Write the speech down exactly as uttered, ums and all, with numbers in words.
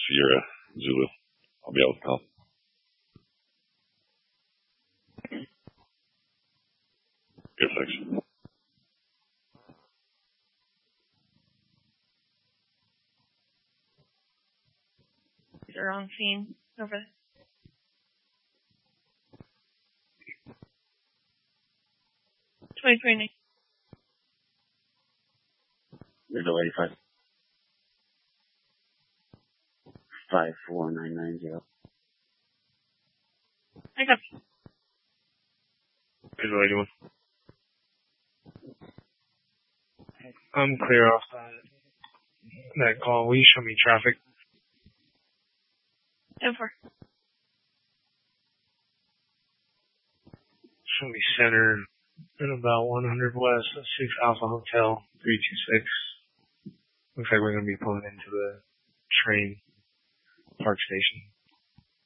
Sierra Zulu. I'll be able to call. Good, thanks. You're on scene. Over there. twenty twenty. Middle eighty-five. Five four nine nine zero. I got you. Visual eighty-one. I'm clear off that, that call. Will you show me traffic? ten four. Show me center at about one hundred west, six Alpha Hotel, three two six. Looks like we're going to be pulling into the train park station.